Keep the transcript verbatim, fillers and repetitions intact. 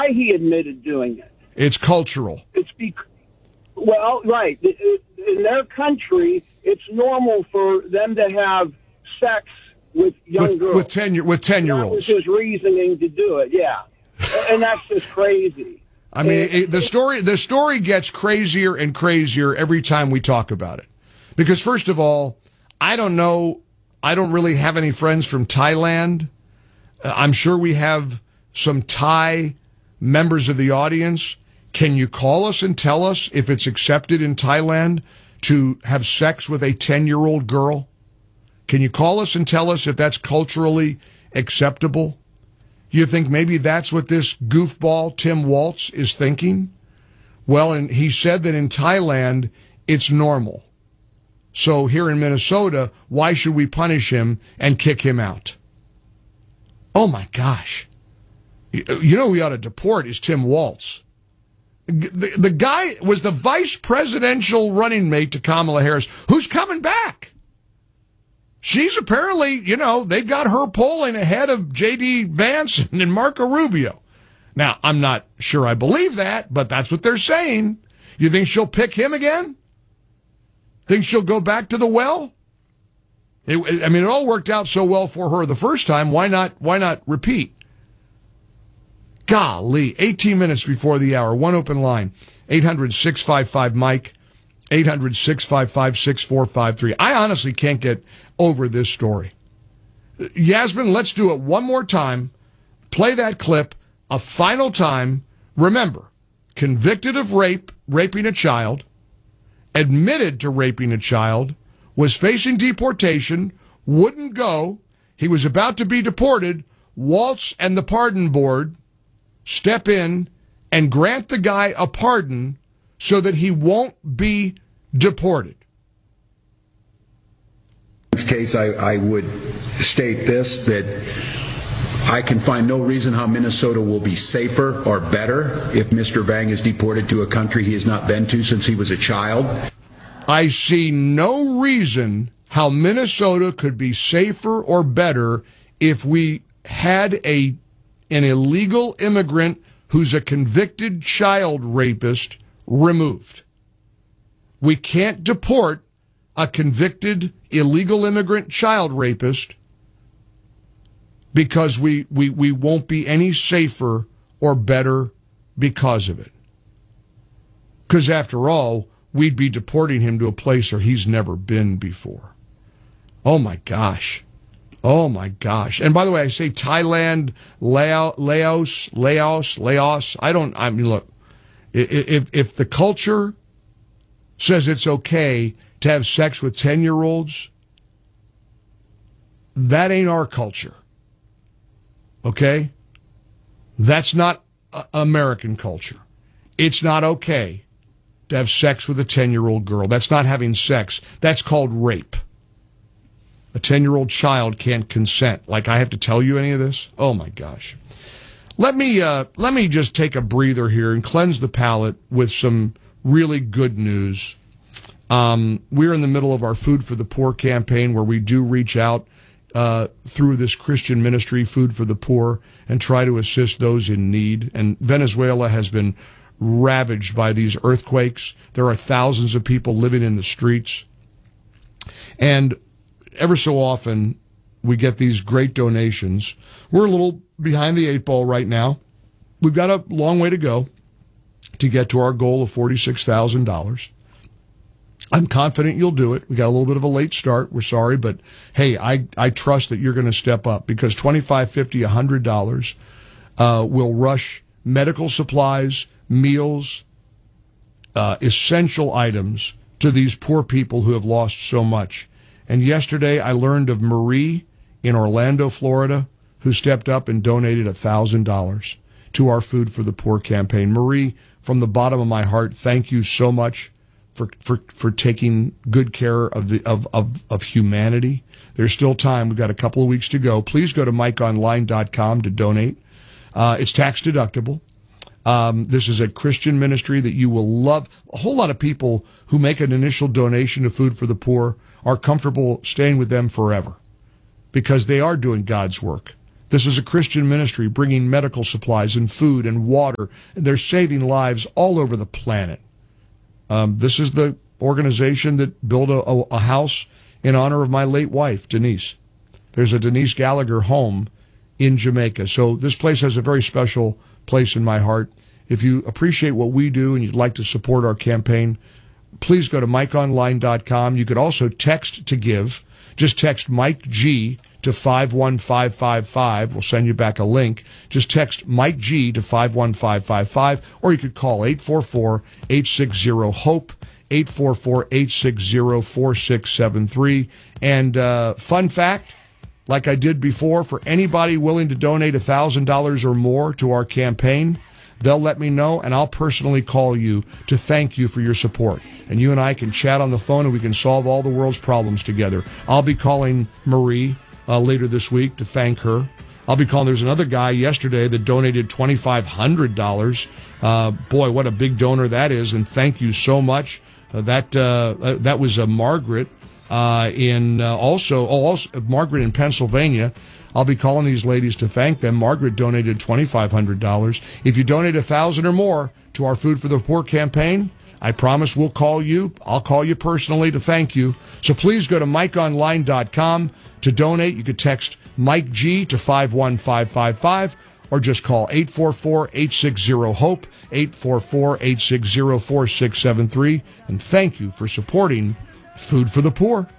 why he admitted doing it. It's cultural. It's because, well, right. In their country, it's normal for them to have sex with young with, girls. With ten, with ten-year-olds. That was his reasoning to do it, yeah. And that's just crazy. I mean, and, it, the story the story gets crazier and crazier every time we talk about it. Because, first of all, I don't know, I don't really have any friends from Thailand. Uh, I'm sure we have some Thai members of the audience. Can you call us and tell us if it's accepted in Thailand to have sex with a ten-year-old girl? Can you call us and tell us if that's culturally acceptable? You think maybe that's what this goofball Tim Walz is thinking? Well, and he said that in Thailand, it's normal. So here in Minnesota, why should we punish him and kick him out? Oh, my gosh. You know who we ought to deport is Tim Walz. The, the guy was the vice presidential running mate to Kamala Harris, who's coming back. She's apparently, you know, they got her polling ahead of J D Vance and Marco Rubio. Now, I'm not sure I believe that, but that's what they're saying. You think she'll pick him again? Think she'll go back to the well? It, I mean, it all worked out so well for her the first time. Why not, why not repeat? Golly, eighteen minutes before the hour, one open line, eight hundred, six five five, Mike, eight hundred, six five five, six four five three. I honestly can't get over this story. Yasmin, let's do it one more time. Play that clip a final time. Remember, convicted of rape, raping a child, admitted to raping a child, was facing deportation, wouldn't go. He was about to be deported. Walz and the pardon board step in and grant the guy a pardon so that he won't be deported. In this case, I, I would state this, that I can find no reason how Minnesota will be safer or better if Mister Vang is deported to a country he has not been to since he was a child. I see no reason how Minnesota could be safer or better if we had a an illegal immigrant who's a convicted child rapist removed. We can't deport a convicted illegal immigrant child rapist because we, we, we won't be any safer or better because of it. Because after all, we'd be deporting him to a place where he's never been before. Oh my gosh. Oh my gosh. And by the way, I say Thailand, Laos, Laos, Laos, Laos. I don't, I mean, look, if, if the culture says it's okay to have sex with ten-year-olds, that ain't our culture. Okay? That's not American culture. It's not okay to have sex with a ten-year-old girl. That's not having sex. That's called rape. A ten-year-old child can't consent. Like I have to tell you any of this? Oh, my gosh. Let me, uh, let me just take a breather here and cleanse the palate with some really good news. Um, we're in the middle of our Food for the Poor campaign where we do reach out uh, through this Christian ministry, Food for the Poor, and try to assist those in need. And Venezuela has been ravaged by these earthquakes. There are thousands of people living in the streets. And ever so often, we get these great donations. We're a little behind the eight ball right now. We've got a long way to go to get to our goal of forty-six thousand dollars. I'm confident you'll do it. We got a little bit of a late start. We're sorry, but hey, I, I trust that you're going to step up because twenty-five, fifty, one hundred dollars uh, will rush medical supplies, meals, uh, essential items to these poor people who have lost so much. And yesterday I learned of Marie in Orlando, Florida, who stepped up and donated one thousand dollars to our Food for the Poor campaign. Marie, from the bottom of my heart, thank you so much for for, for taking good care of the of, of, of humanity. There's still time. We've got a couple of weeks to go. Please go to mike online dot com to donate. Uh, it's tax deductible. Um, this is a Christian ministry that you will love. A whole lot of people who make an initial donation to Food for the Poor are comfortable staying with them forever because they are doing God's work. This is a Christian ministry bringing medical supplies and food and water. They're saving lives all over the planet. Um, this is the organization that built a, a, a house in honor of my late wife, Denise. There's a Denise Gallagher home in Jamaica. So this place has a very special place in my heart. If you appreciate what we do and you'd like to support our campaign, please go to mike online dot com. You could also text to give. Just text Mike G to five one five five five. We'll send you back a link. Just text Mike G to five one five five five, or you could call eight four four, eight six zero, HOPE, eight four four, eight six zero, four six seven three. And uh, fun fact, like I did before, for anybody willing to donate one thousand dollars or more to our campaign, they'll let me know, and I'll personally call you to thank you for your support. And you and I can chat on the phone, and we can solve all the world's problems together. I'll be calling Marie uh, later this week to thank her. I'll be calling. There's another guy yesterday that donated twenty-five hundred dollars. Uh, boy, what a big donor that is, and thank you so much. Uh, that uh, that was uh, Margaret uh, in uh, also, oh, also Margaret in Pennsylvania. I'll be calling these ladies to thank them. Margaret donated twenty-five hundred dollars. If you donate one thousand dollars or more to our Food for the Poor campaign, I promise we'll call you. I'll call you personally to thank you. So please go to mike online dot com to donate. You could text Mike G to five one five five five or just call eight four four, eight six zero, HOPE, eight four four, eight six zero, four six seven three. And thank you for supporting Food for the Poor.